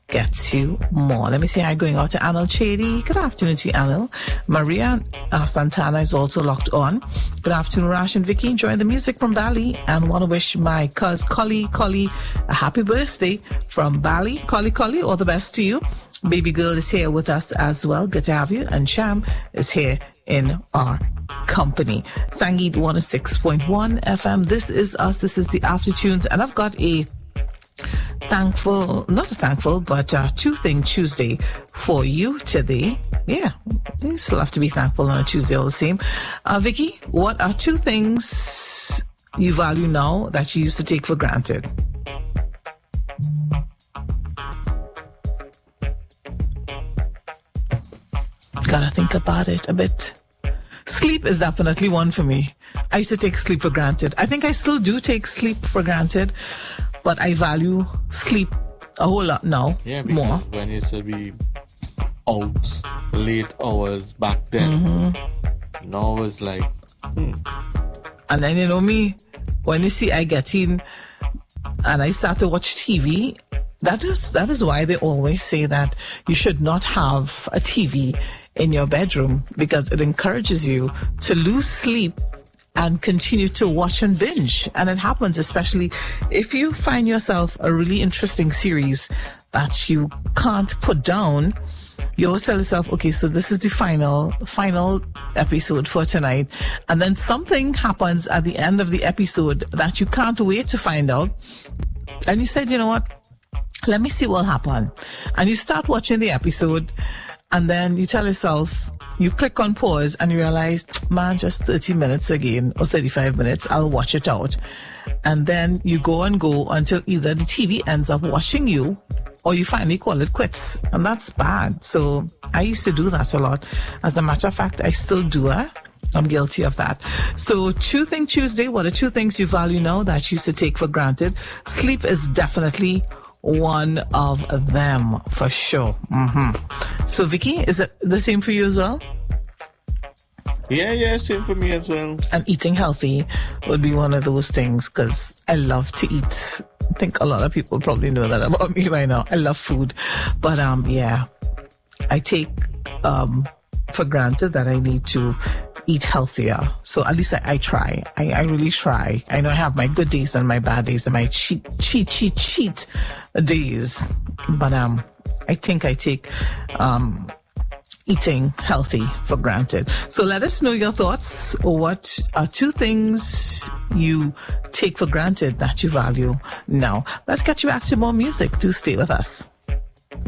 get you more. Let me say hi going out to Anil Chedi. Good afternoon to you, Anil. Maria Santana is also locked on. Good afternoon, Rash and Vicky. Enjoying the music from Bali and want to wish my cuz Collie a happy birthday from Bali. Collie, all the best to you. Baby girl is here with us as well. Good to have you. And Sham is here in our company. Sangeet 106.1 FM. This is us. This is the Aftertunes. And I've got a Two-Thing Tuesday for you today. Yeah, you still have to be thankful on a Tuesday all the same. Vicky, what are 2 things you value now that you used to take for granted? Gotta think about it a bit. Sleep is definitely one for me. I used to take sleep for granted. I think I still do take sleep for granted, but I value sleep a whole lot now. Yeah, because more. When you used to be out late hours back then, now it's like, And then, you know me, when you see I get in and I start to watch TV, that is why they always say that you should not have a TV in your bedroom, because it encourages you to lose sleep and continue to watch and binge. And it happens, especially if you find yourself a really interesting series that you can't put down. You always tell yourself, okay, so this is the final episode for tonight. And then something happens at the end of the episode that you can't wait to find out. And you said, you know what? Let me see what happened. And you start watching the episode, and then you tell yourself, you click on pause and you realize, man, just 30 minutes again or 35 minutes, I'll watch it out. And then you go until either the TV ends up watching you or you finally call it quits. And that's bad. So I used to do that a lot. As a matter of fact, I still do it. I'm guilty of that. So Two-Thing Tuesday, what are 2 things you value now that you used to take for granted? Sleep is definitely one of them for sure. So Vicky, is it the same for you as well? Yeah, same for me as well. And eating healthy would be one of those things, because I love to eat. I think a lot of people probably know that about me right now. I love food. But yeah, I take for granted that I need to eat healthier. So at least I try. I really try. I know I have my good days and my bad days and my cheat days. But I think I take eating healthy for granted. So let us know your thoughts. What are 2 things you take for granted that you value now? Let's get you back to more music. Do stay with us.